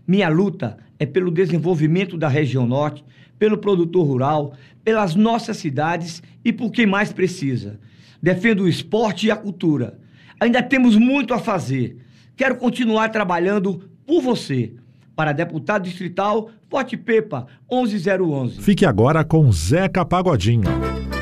Minha luta é pelo desenvolvimento da região norte, pelo produtor rural, pelas nossas cidades e por quem mais precisa. Defendo o esporte e a cultura. Ainda temos muito a fazer. Quero continuar trabalhando por você. Para deputado distrital, vote Pepa 11011. Fique agora com Zeca Pagodinho.